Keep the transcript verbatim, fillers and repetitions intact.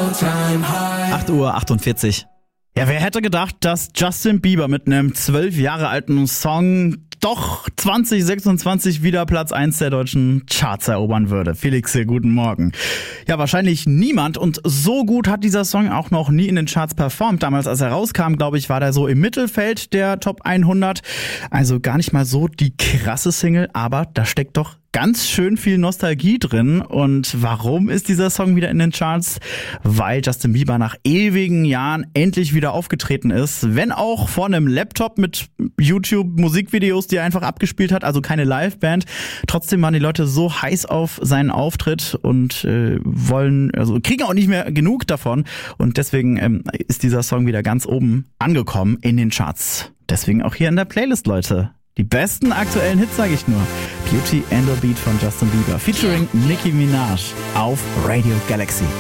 acht Uhr achtundvierzig. Ja, wer hätte gedacht, dass Justin Bieber mit einem zwölf Jahre alten Song doch zwanzig sechsundzwanzig wieder Platz eins der deutschen Charts erobern würde. Felix, hier, guten Morgen. Ja, wahrscheinlich niemand, und so gut hat dieser Song auch noch nie in den Charts performt. Damals, als er rauskam, glaube ich, war der so im Mittelfeld der Top hundert. Also gar nicht mal so die krasse Single, aber da steckt doch ganz schön viel Nostalgie drin. Und warum ist dieser Song wieder in den Charts? Weil Justin Bieber nach ewigen Jahren endlich wieder aufgetreten ist. Wenn auch vor einem Laptop mit YouTube-Musikvideos, die er einfach abgespielt hat, also keine Liveband. Trotzdem waren die Leute so heiß auf seinen Auftritt und äh, wollen, also kriegen auch nicht mehr genug davon. Und deswegen ähm, ist dieser Song wieder ganz oben angekommen in den Charts. Deswegen auch hier in der Playlist, Leute. Die besten aktuellen Hits, sage ich nur. Beauty and the Beat von Justin Bieber featuring Nicki Minaj auf Radio Galaxy.